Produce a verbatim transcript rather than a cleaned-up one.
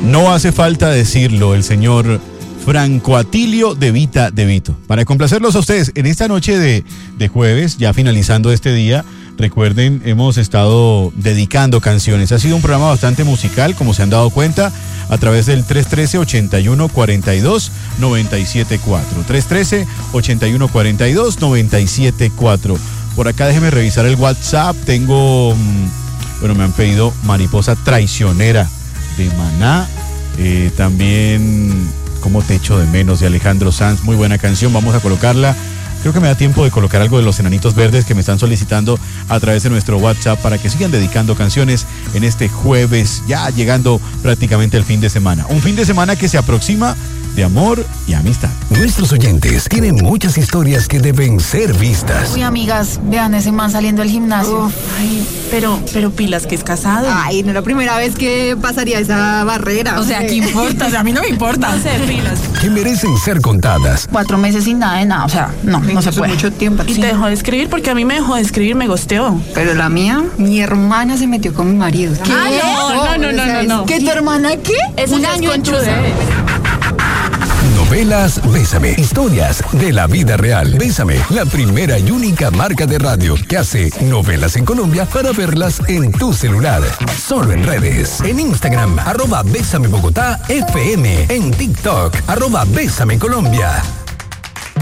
No hace falta decirlo, el señor Franco Atilio De Vita De Vito. Para complacerlos a ustedes, en esta noche de, de jueves, ya finalizando este día, recuerden, hemos estado dedicando canciones. Ha sido un programa bastante musical, como se han dado cuenta, a través del tres uno tres, ochenta y uno cuarenta y dos, noventa y siete cuatro. tres uno tres, ochenta y uno cuarenta y dos, noventa y siete cuatro. Por acá déjeme revisar el WhatsApp. Tengo, bueno, me han pedido Mariposa Traicionera de Maná. Eh, también Como te echo de menos de Alejandro Sanz. Muy buena canción, vamos a colocarla. Creo que me da tiempo de colocar algo de los Enanitos Verdes que me están solicitando a través de nuestro WhatsApp para que sigan dedicando canciones en este jueves, ya llegando prácticamente el fin de semana. Un fin de semana que se aproxima de amor y amistad. Nuestros oyentes tienen muchas historias que deben ser vistas. Uy, amigas, vean ese man saliendo del gimnasio. Uf, ay, pero, pero pilas que es casado. Ay, no es la primera vez que pasaría esa barrera. O sea, ¿qué importa? O sea, a mí no me importa. No sé, pilas. Que merecen ser contadas. Cuatro meses sin nada de nada, o sea, no, no se puede. Mucho tiempo. Y Sí. te dejó de escribir porque a mí me dejó de escribir, me gosteó. Pero la mía, mi hermana se metió con mi marido. ¿Qué? Ah, no, no, no, no, no. ¿Qué, tu hermana qué? Eso Un ya es año en tu- conchudez. Novelas Bésame. Historias de la vida real. Bésame, la primera y única marca de radio que hace novelas en Colombia para verlas en tu celular. Solo en redes. En Instagram, arroba Bésame Bogotá F M. En TikTok, arroba Bésame Colombia.